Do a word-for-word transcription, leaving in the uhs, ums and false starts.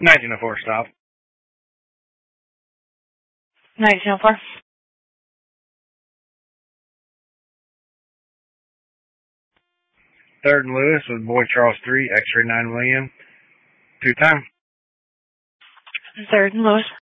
nineteen oh four stop. nineteen oh four. Third and Lewis with Boy Charles three, X-ray nine William. Two time. Third and Lewis.